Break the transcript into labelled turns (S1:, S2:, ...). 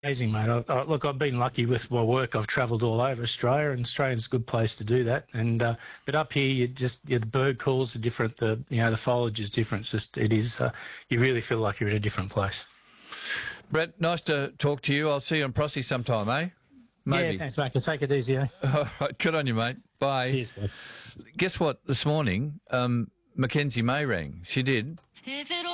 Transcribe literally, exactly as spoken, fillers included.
S1: Amazing, mate. I, I, look, I've been lucky with my work. I've travelled all over Australia, and Australia's a good place to do that. And uh, but up here, you just yeah, the bird calls are different. The you know the foliage is different. It's just it is. Uh, you really feel like you're in a different place.
S2: Brett, nice to talk to you. I'll see you on Prossie sometime, eh? Maybe.
S1: Yeah, thanks, mate. Take it easy, eh?
S2: All right, good on you, mate. Bye.
S1: Cheers, mate.
S2: Guess what? This morning, um, Mackenzie May rang. She did.